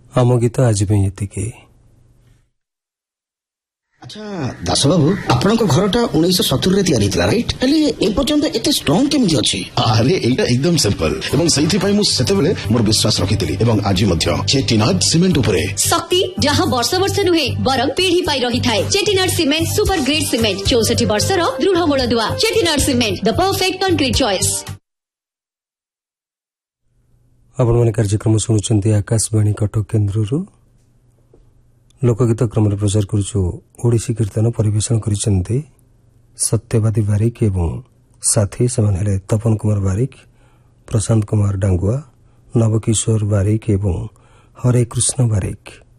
आम गीत आज ये। अच्छा दास बाबू आपण घरटा 1970 तैयारी थिला राइट हेले ए पर्यंत एते स्ट्रांग केमि अछि? अरे एटा एकदम सिंपल एवं सही पाई मु सेते बेले मोर विश्वास रखिथिली एवं आज मध्य चेटिनाड सीमेंट उपरे शक्ति जहां वर्ष वर्ष नुहे बरं पीढ़ी पाई रही थाए। Chettinad cement super grade cement 64 वर्षर दृढ़ मूलदुआ। Chettinad cement the perfect concrete choice. आपण माने कार्यक्रम सुनुचंती आकाशवाणी कटक केन्द्ररू लोकगीत क्रम प्रचार करुछु ओडिसी कीर्तन परिवेशन करिसेंती सत्यवादी बारिक एवं साथी समान हेले तपन कुमार बारिक, प्रशांत कुमार डांगुआ, नवकिशोर बारिक एवं हरे कृष्ण बारिक।